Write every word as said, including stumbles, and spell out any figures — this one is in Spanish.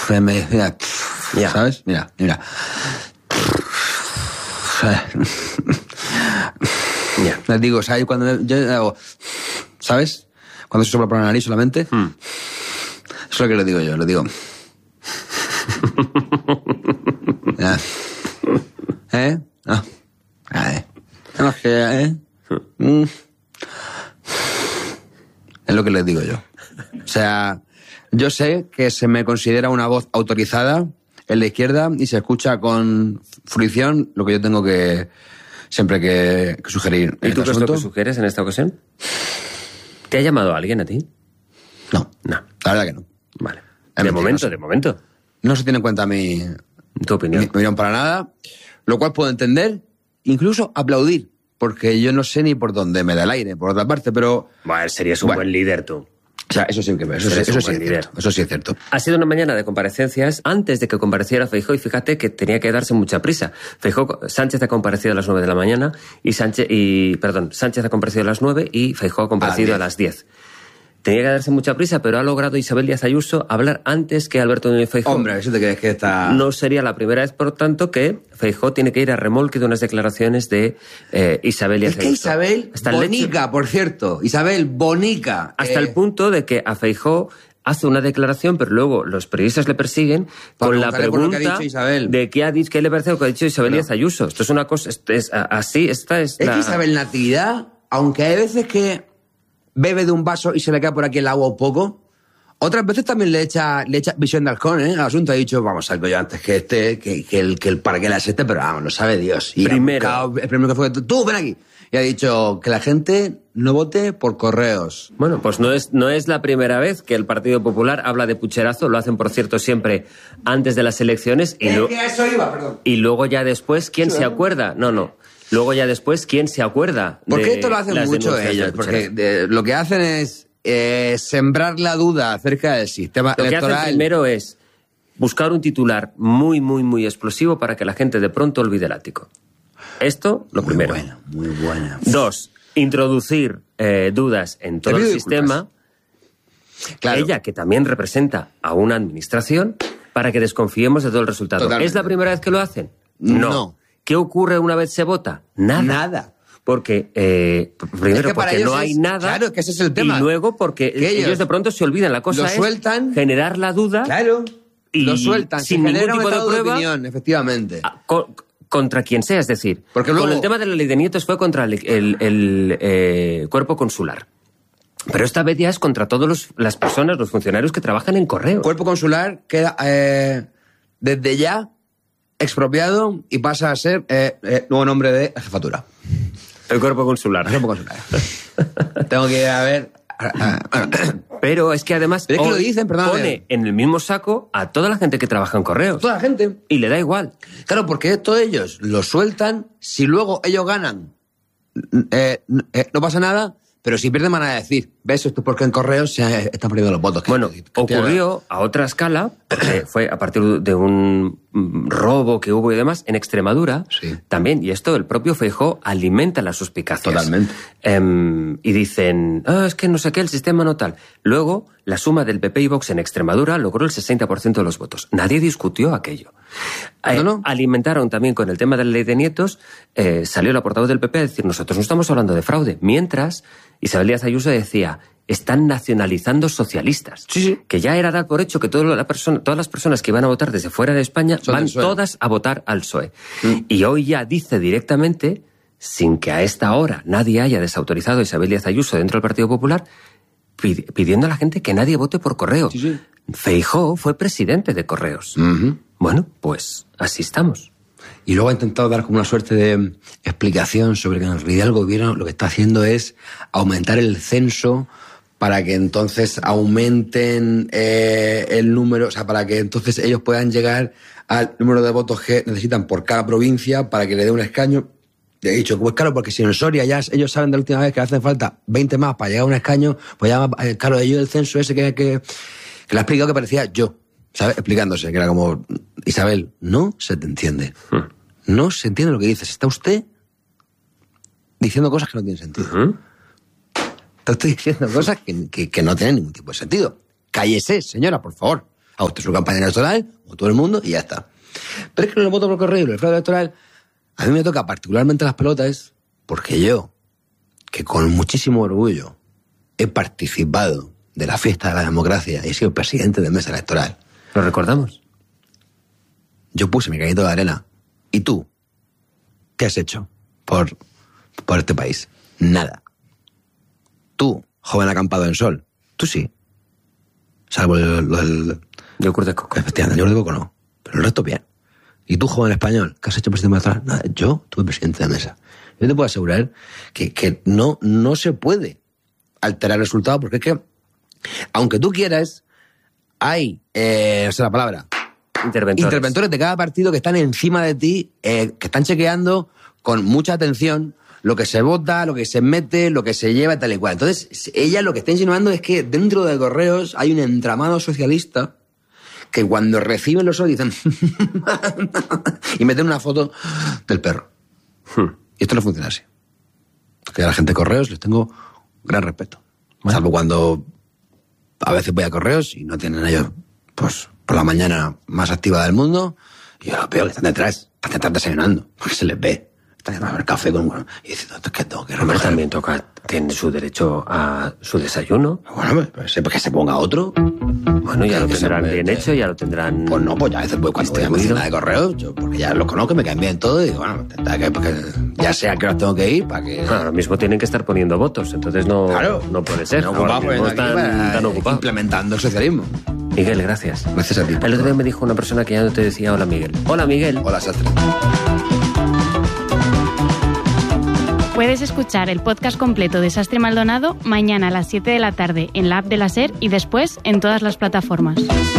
Mira, Ya. ¿sabes? Mira, mira. Ya. Les digo, ¿sabes? Cuando yo hago, ¿sabes? Cuando se sopla por la nariz solamente. Mm. Eso es lo que le digo yo, le digo. Ya. ¿Eh? No. Eh. No, es que, ¿eh? Mm. Es lo que les digo yo. O sea, yo sé que se me considera una voz autorizada en la izquierda y se escucha con fruición lo que yo tengo que siempre que, que sugerir. ¿Y en tú este qué es lo asunto. que sugieres en esta ocasión? ¿Te ha llamado alguien a ti? No, No. la verdad que no. Vale. Es De mentira, momento, no sé. de momento. No se tiene en cuenta mi, Tu opinión. mi opinión para nada, lo cual puedo entender, incluso aplaudir, porque yo no sé ni por dónde me da el aire, por otra parte, pero... Bueno, serías un Bueno. buen líder tú. O sea, eso sí que eso, Eres eso un sí buen es líder. cierto. Eso sí es cierto. Ha sido una mañana de comparecencias antes de que compareciera Feijóo y fíjate que tenía que darse mucha prisa. Feijóo, Sánchez ha comparecido a las nueve de la mañana y Sánchez, y, perdón, Sánchez ha comparecido a las nueve y Feijóo ha comparecido a las diez. Tenía que darse mucha prisa, pero ha logrado Isabel Díaz Ayuso hablar antes que Alberto Núñez Feijóo. Hombre, ¿eso te crees que está...? No sería la primera vez, por tanto, que Feijóo tiene que ir a remolque de unas declaraciones de eh, Isabel Díaz Es que Ayuso. Isabel, Hasta el bonica, hecho- por cierto. Isabel, bonica. Hasta Eh, el punto de que a Feijóo hace una declaración, pero luego los periodistas le persiguen Para con la preguntarle por lo que ha pregunta dicho Isabel. de qué ha dicho, qué le parece lo que ha dicho Isabel Claro. Díaz Ayuso. Esto es una cosa, esto es a- así, esta es, Es la... que Isabel Natividad, aunque hay veces que bebe de un vaso y se le cae por aquí el agua un poco, otras veces también le echa, le echa visión de halcón, ¿eh? Al asunto ha dicho, vamos, algo yo antes que este, que, que el, que el para qué la es este, pero vamos, lo sabe Dios. Y Primero. ha buscado- el primero que fue, tú, ven aquí. Y ha dicho que la gente no vote por correos. Bueno, pues no es, no es la primera vez que el Partido Popular habla de pucherazo, lo hacen, por cierto, siempre antes de las elecciones y, lo- a eso iba, perdón. y luego ya después, ¿quién se acuerda? No, no. Luego ya después, ¿quién se acuerda? Porque de esto lo hacen las mucho denuncias ellos, del porque pucherazo? de- lo que hacen es eh, sembrar la duda acerca del sistema Lo que electoral. hacen primero es buscar un titular muy, muy, muy explosivo para que la gente de pronto olvide el ático. Esto, lo Muy primero. buena, muy buena. Dos, introducir eh, dudas en todo Te el pido sistema. Claro. Ella, que también representa a una administración, para que desconfiemos de todo el resultado. Totalmente. ¿Es la primera vez que lo hacen? No. ¿Qué ocurre una vez se vota? Nada. Nada. Porque, eh, primero, Es que para porque ellos no hay es- nada. claro, es que ese es el tema. Y luego, porque Que ellos, ellos de pronto se olvidan. La cosa lo es sueltan. generar la duda. Claro. Y lo sueltan, sin se ningún genera un tipo de estado de, prueba. opinión, efectivamente. a- co- contra quien sea, es decir, Porque con luego- el tema de la ley de nietos fue contra el, el- el, eh, cuerpo consular. Pero esta vez ya es contra todas las personas, los funcionarios que trabajan en correo. El cuerpo consular queda eh, desde ya expropiado y pasa a ser eh, eh, nuevo nombre de jefatura. El cuerpo consular. Cuerpo consular. Tengo que ir a ver... ah, ah, bueno, Pero es que además Pero es que lo hoy dicen, perdóname. pone en el mismo saco a toda la gente que trabaja en correos. toda la gente. Y le da igual. Claro, porque esto ellos lo sueltan, si luego ellos ganan, eh, eh, no pasa nada, pero si pierden van a decir, ¿ves? Esto es porque en correos se están perdiendo los votos. Que- Bueno, que- que- ocurrió a otra escala, porque fue a partir de un mm, robo que hubo y demás, en Extremadura Sí. también, y esto el propio Feijóo alimenta las suspicacias. Totalmente. Em, y dicen, ah, es que no sé qué, el sistema no tal. Luego, la suma del P P y Vox en Extremadura logró el sesenta por ciento de los votos. Nadie discutió aquello. Eh, No, no. Alimentaron también con el tema de la ley de nietos, eh, salió la portavoz del P P a decir, nosotros no estamos hablando de fraude. Mientras, Isabel Díaz Ayuso decía, están nacionalizando socialistas. Sí, sí. Que ya era dar por hecho que toda la persona, todas las personas que iban a votar desde fuera de España Son van del P S O E. todas a votar al P S O E. Y hoy ya dice directamente, sin que a esta hora nadie haya desautorizado a Isabel Díaz Ayuso dentro del Partido Popular, pidi- pidiendo a la gente que nadie vote por correo. Sí, sí. Feijóo fue presidente de Correos. Ujú. Bueno, pues así estamos. Y luego ha intentado dar como una suerte de explicación sobre que en realidad el gobierno lo que está haciendo es aumentar el censo para que entonces aumenten eh, el número, o sea, para que entonces ellos puedan llegar al número de votos que necesitan por cada provincia para que le dé un escaño. He dicho, pues claro, porque si en Soria ya ellos saben de la última vez que hacen falta veinte más para llegar a un escaño, pues ya, eh, claro, ellos del censo ese que, que, que le ha explicado que parecía yo, ¿sabes? Explicándose, que era como, Isabel, no se te entiende. No se entiende lo que dices. Está usted diciendo cosas que no tienen sentido. ¿Mm? Te estoy diciendo cosas que, que, que no tienen ningún tipo de sentido. Cállese, señora, por favor. a usted su campaña electoral, como todo el mundo, y ya está. Pero es que el voto por correo y el fraude electoral, a mí me toca particularmente las pelotas, porque yo, que con muchísimo orgullo he participado de la fiesta de la democracia y he sido presidente de mesa electoral. ¿Lo recordamos? Yo puse mi granito de arena. ¿Y tú? ¿Qué has hecho por, por este país? Nada. Tú, joven acampado en sol, tú sí. Salvo el... el yogur de coco. Efectivamente, el yogur de coco no. Pero el resto bien. ¿Y tú, joven español, qué has hecho presidente electoral? Nada, yo tuve presidente de mesa. Yo te puedo asegurar que, que no, no se puede alterar el resultado, porque es que, aunque tú quieras, hay, eh, no sé la palabra, interventores. interventores de cada partido que están encima de ti, eh, que están chequeando con mucha atención lo que se vota, lo que se mete, lo que se lleva, tal y cual. Entonces, ella lo que está insinuando es que dentro de Correos hay un entramado socialista que cuando reciben los ojos dicen y meten una foto del perro. Hmm. Y esto no funciona así. Porque a la gente de Correos les tengo gran respeto. Bueno. Salvo cuando a veces voy a Correos y no tienen ellos, pues, por la mañana más activa del mundo, y yo lo veo que están detrás, están detrás desayunando, porque se les ve. Están a beber café con bueno, y diciendo, esto es que tengo que recoger. Hombre, también toca, tiene su derecho a su desayuno. Bueno, pues, pues que se ponga otro. Bueno, ya lo tendrán bien que, hecho, ya lo tendrán... Pues no, pues ya a veces voy cuando voy a mi oficina de Correos, yo, porque ya los conozco, me caen bien todo, y digo, bueno, que, porque ya sea que los tengo que ir, para que... Ahora mismo tienen que estar poniendo votos, entonces no, claro, no puede ser. No, ahora mismo están tan ocupados. Implementando el socialismo. Miguel, gracias. Gracias a ti. El otro día me dijo una persona que ya no te decía hola, Miguel. Hola, Miguel. Hola, Sastre. Puedes escuchar el podcast completo de Sastre Maldonado mañana a las siete de la tarde en la app de la SER y después en todas las plataformas.